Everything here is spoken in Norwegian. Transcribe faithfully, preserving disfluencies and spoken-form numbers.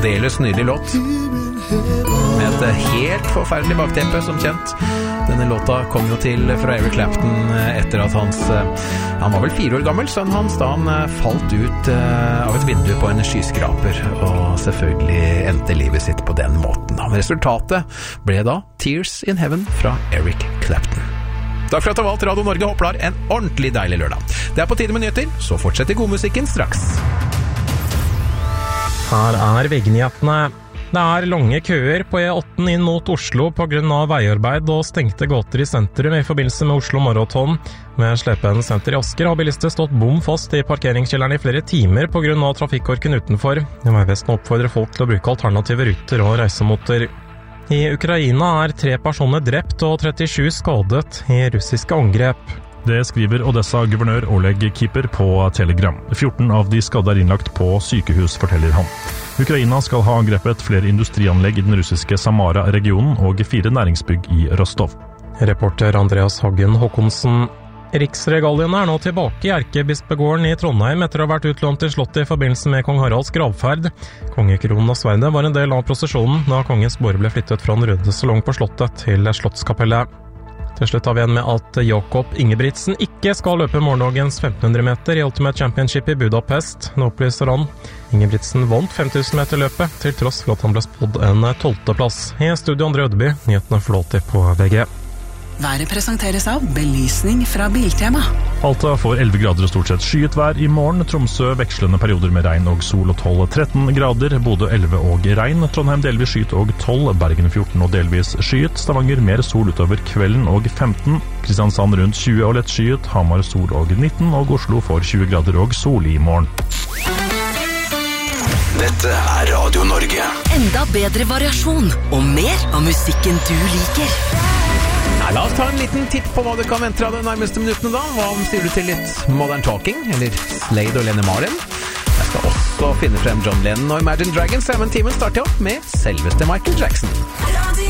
aldeles nydelig låt. Med et helt forferdelig bakteppe, som kjent. Denne låta kom jo til fra Eric Clapton etter at hans, han var vel fire år gammel, sønnen hans, da han falt ut av et vindu på en skyskraper, og selvfølgelig endte livet sitt på den måten. Men resultatet ble da Tears in Heaven fra Eric Clapton. Takk for at du har valgt Radio Norge. Håper en ordentlig deilig lørdag. Det er på tide med nyheter, så fortsetter godmusikken straks. Her er veggnyhetene. Det er lange køer på E åtte inn mot Oslo på grunn av veiarbeid og stengte gater i sentrum i forbindelse med Oslo Marathon. Med Slepen senter i Asker har bilister stått bom fast i parkeringskjelleren i flere timer på grunn av trafikkorken utenfor. Vegvesenet oppfordrer folk til å bruke alternative ruter og reisemåter. I Ukraina er tre personer drept og trettisju skadet i russiske angrep. Det skriver Odessa-guvernør Oleg Kiper på Telegram. fjorten av de skadde er innlagt på sykehus, forteller han. Ukraina skal ha angrepet flere industrianlegg i den russiske Samara-regionen og fire næringsbygg i Rostov. Reporter Andreas Hagen Håkonsen. Riksregaliene er nå tilbake i Erkebispegården i Trondheim etter å ha vært utlånt til slottet i forbindelse med kong Haralds gravferd. Kongekronen og sverdet var en del av prosesjonen da kongens båre ble flyttet fra den røde salong på slottet til Slottskapellet. Til slutt har vi igjen med at Jakob Ingebrigtsen ikke skal løpe morgendagens femten hundre meter i Ultimate Championship i Budapest. Nå opplyser han. Ingebrigtsen vant fem tusen meter løpet, til tross for at han ble spådd en tolvte plass. I studio Andre Ødeby, nyhetene flåter på V G. Været presenteres av belysning fra Biltema. Alta får elleve grader og stort sett skyet vær i morgen. Tromsø vekslende perioder med regn og sol og tolv tretten grader. Bodø elleve og regn. Trondheim delvis skyet og tolv. Bergen fjorten og delvis skyet. Stavanger mer sol utover kvelden og femten. Kristiansand rundt tjue og lett skyet. Hamar sol og nitten. Og Oslo får tjue grader og sol i morgen. Dette er Radio Norge. Enda bedre variasjon og mer av musikken du liker. Nei, la oss ta en liten tipp på hva du kan vente av de nærmeste minuttene da. Hva sier du til litt Modern Talking, eller Slade og Lene Marlin? Jeg skal også finne frem John Lennon og Imagine Dragons, men timen starter opp med selveste Michael Jackson.